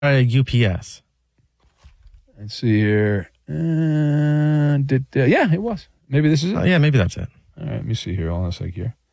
UPS. Let's see here. Yeah, it was. Maybe this is it. Yeah, maybe that's it. All right, let me see here. Hold on a sec here.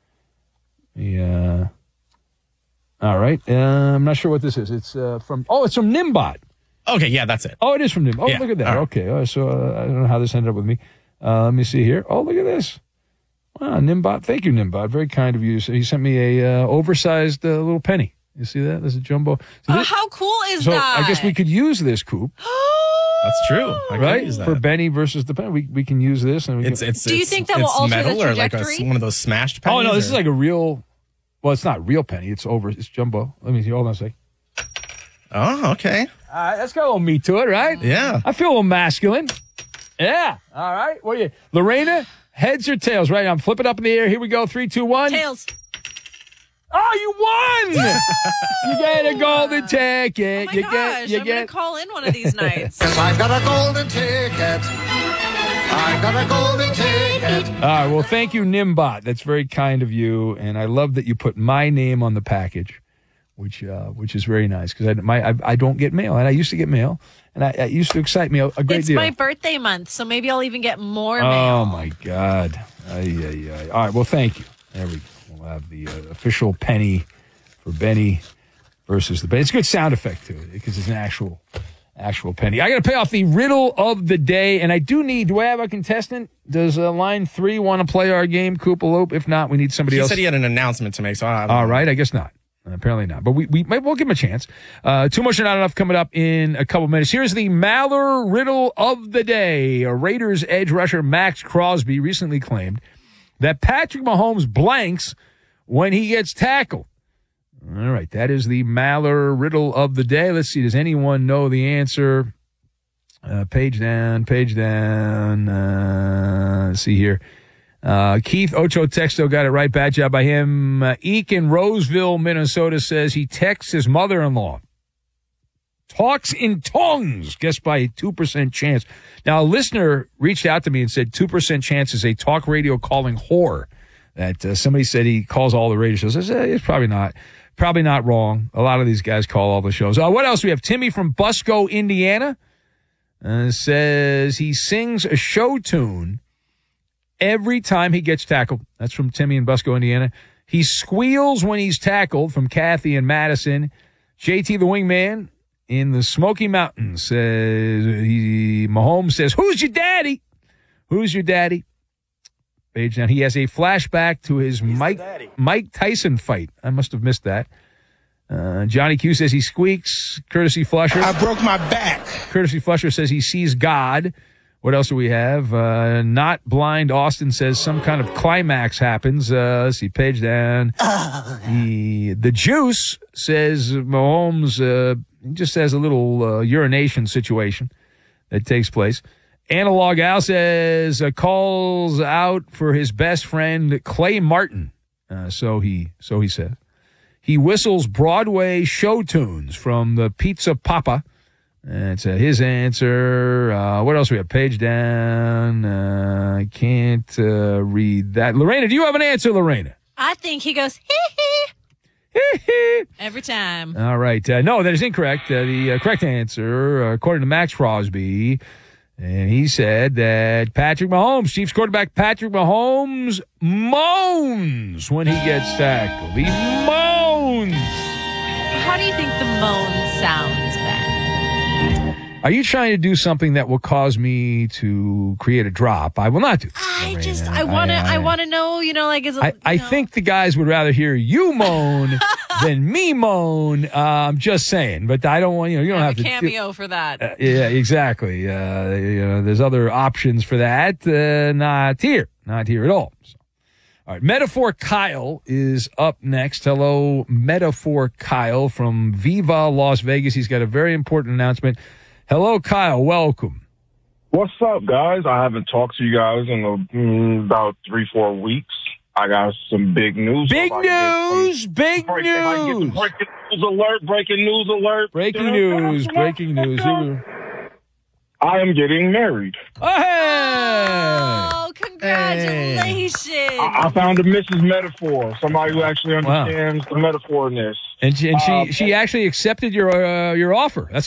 Yeah. All right. I'm not sure what this is. It's from Nimbot. Okay, yeah, that's it. Oh, it is from Nimbot. Oh, Yeah, look at that. all right. Okay. So I don't know how this ended up with me. Let me see here. Oh, look at this. Wow, Nimbot. Thank you, Nimbot. Very kind of you. So he sent me a oversized little penny. You see that? There's a jumbo. So how cool is that? I guess we could use this, Coop. That's true. Right? For Benny versus the penny. We can use this. And Do you think that will alter metal the trajectory? or like one of those smashed pennies? Oh, no, this is like a real... Well, it's not real penny. It's jumbo. Let me see. Hold on a sec. Oh, okay. All right, that's got a little meat to it, right? Yeah. I feel a little masculine. Yeah. All right. What are you... Lorena, heads or tails? Right, I'm flipping up in the air. Here we go. 3, 2, 1. Tails. Oh, you won! You get a golden ticket. Oh my gosh, I'm going to call in one of these nights. I got a golden ticket. I got a golden ticket. All right, well, thank you, Nimbot. That's very kind of you, and I love that you put my name on the package, which is very nice, because I don't get mail, and I used to get mail, and it used to excite me a great deal. It's my birthday month, so maybe I'll even get more mail. Oh, my God. All right, well, thank you. There we go. We'll have the official penny for Benny versus the Benny. It's a good sound effect to it because it's an actual penny. I got to pay off the riddle of the day, and do I have a contestant? Does line 3 want to play our game, Koopaloop? If not, we need somebody else. He said he had an announcement to make, so I don't All know. right, I guess not. Apparently not. But we'll give him a chance. Too much or not enough coming up in a couple minutes. Here's the Maller riddle of the day. A Raiders edge rusher Max Crosby recently claimed that Patrick Mahomes blanks when he gets tackled. All right, that is the Maller riddle of the day. Let's see, does anyone know the answer? Page down. Let's see here. Keith Ocho Texto got it right. Bad job by him. Eek in Roseville, Minnesota says he texts his mother-in-law. Talks in tongues. Guess by a 2% chance. Now, a listener reached out to me and said 2% chance is a talk radio calling whore. That somebody said he calls all the radio shows. I said, it's probably not. Probably not wrong. A lot of these guys call all the shows. What else do we have? Timmy from Busco, Indiana, says he sings a show tune every time he gets tackled. That's from Timmy in Busco, Indiana. He squeals when he's tackled, from Kathy in Madison. JT the Wingman in the Smoky Mountains says, Mahomes says, who's your daddy? Who's your daddy? Page down. He has a flashback to his Mike Tyson fight. I must have missed that. Johnny Q says he squeaks. Courtesy Flusher. I broke my back. Courtesy Flusher says he sees God. What else do we have? Not Blind Austin says some kind of climax happens. Let's see, page down. The Juice says Mahomes just has a little urination situation that takes place. Analog Al says calls out for his best friend Clay Martin. So he said. He whistles Broadway show tunes from the Pizza Papa. That's his answer. What else we have? Page down. I can't read that. Lorena, do you have an answer, Lorena? I think he goes, every time. All right. No, that is incorrect. The correct answer, according to Max Crosby, and he said that Patrick Mahomes, Chiefs quarterback Patrick Mahomes, moans when he gets tackled. He moans. How do you think the moan sounds then? Are you trying to do something that will cause me to create a drop? I will not do that. I want to know, like, is it, I think the guys would rather hear you moan than me moan. I'm just saying, but I don't want, you don't have to cameo for that. Yeah, exactly. There's other options for that. Not here at all. So. All right. Metaphor Kyle is up next. Hello, Metaphor Kyle from Viva Las Vegas. He's got a very important announcement. Hello, Kyle. Welcome. What's up, guys? I haven't talked to you guys in about 3-4 weeks. I got some big news. Big news! Breaking news alert. Breaking news. I am getting married. Hey! Oh, congrats! Congratulations. I found a Mrs. Metaphor, somebody who actually understands the metaphor in this. And she actually accepted your offer. That's